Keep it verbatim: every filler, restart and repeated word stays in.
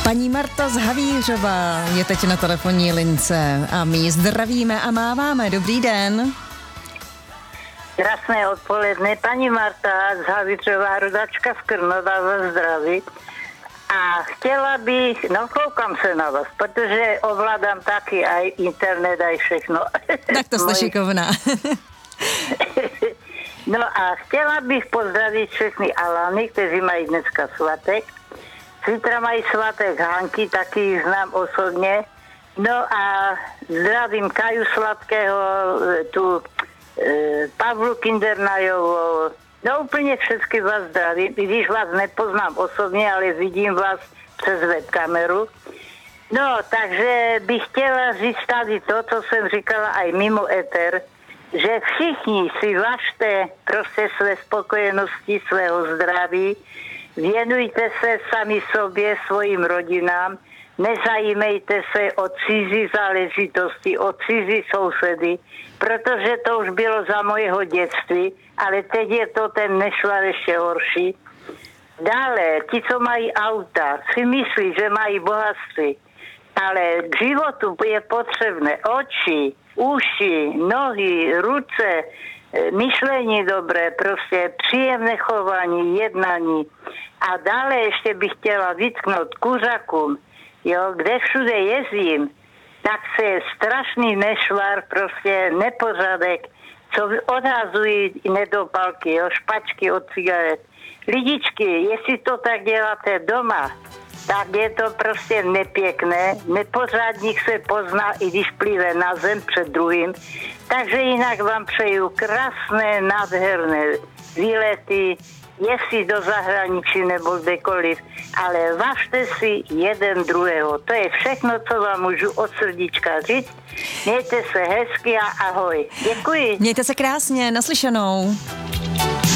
Paní Marta z Havířova je teď na telefonní lince a my ji zdravíme a máváme. Dobrý den. Krásné odpoledne, paní Marta z Havířova, rodačka z Krnova, vás zdraví. A chtěla bych, no koukám se na vás, protože ovládám taky aj internet, aj všechno. Tak to jste šikovná. No a chtěla bych pozdravit všechny Alany, kteří mají dneska svatek. Zítra mají svatek Hanky, taky ji znám osobně. No a zdravím Kaju Sladkého, tu e, Pavlu Kindernajovou. No úplně všechny vás zdravím, i když vás nepoznám osobně, ale vidím vás přes webkameru. No, takže bych chtěla říct tady to, co jsem říkala aj mimo éter, že všichni si važte prostě své spokojenosti, svého zdraví, věnujte se sami sobě, svým rodinám, nezajímejte se o cizí záležitosti, o cizí sousedy, protože to už bylo za mojeho dětství, ale teď je to ten nešvar ještě horší. Dále, ti, co mají auta, si myslí, že mají bohatství, ale k životu je potřebné oči, uši, nohy, ruce, myšlení dobré, prostě příjemné chování, jednání. A dále ještě bych chtěla vytknout kuřakům, jo, kde všude jezdím, tak se strašný nešvar, prostě nepořádek, co odhazují nedopalky, jo, špačky od cigaret. Lidičky, jestli to tak děláte doma, tak je to prostě nepěkné. Nepořádník se pozná, i když plive na zem před druhým. Takže jinak vám přeju krásné, nádherné výlety, jestli do zahraničí nebo kdekoliv, ale važte si jeden druhého. To je všechno, co vám můžu od srdíčka říct. Mějte se hezky a ahoj. Děkuji. Mějte se krásně, naslyšenou.